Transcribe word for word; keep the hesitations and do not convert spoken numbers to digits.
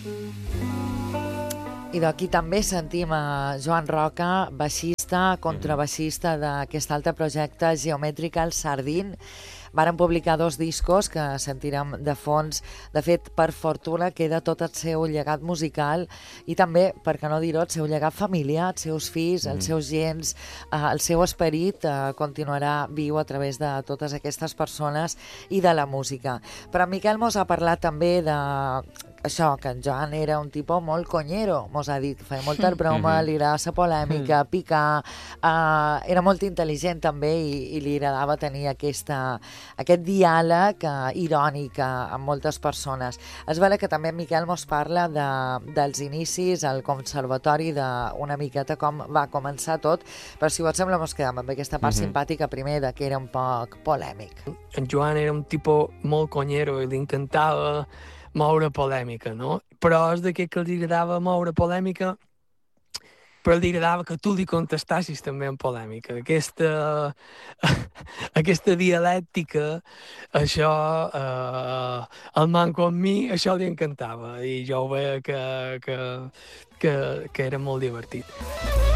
I d'aquí també sentim a Joan Roca, baixista, contrabaixista d'aquest altre projecte Geometrical Sardine. Varen publicar dos discos que sentirem de fons. De fet, per fortuna queda tot el seu llegat musical i també, per què no dir-ho, el seu llegat familiar, els seus fills, els seus gens, eh, el seu esperit eh, continuarà viu a través de totes aquestes persones i de la música. Però en Miquel mos ha parlat també de això, que en Joan era un tipus molt conyero, mos ha dit, feia molta broma, li agradava la polèmica, picar, uh, era molt intel·ligent també i, i li agradava tenir aquesta, aquest diàleg uh, irònic uh, amb moltes persones. És vera que també en Miquel mos parla de, dels inicis al conservatori, d'una miqueta com va començar tot, però si vos sembla mos quedem amb aquesta part uh-huh. simpàtica primer de que era un poc polèmic. En Joan era un tipus molt conyero i li encantava moure polèmica, no? Però és d'aquest que li agradava moure polèmica, però li agradava que tu li contestassis també en polèmica. Aquesta, aquesta dialèctica, això, eh, el manco amb mi, això li encantava, i jo ho veia que, que, que, que era molt divertit.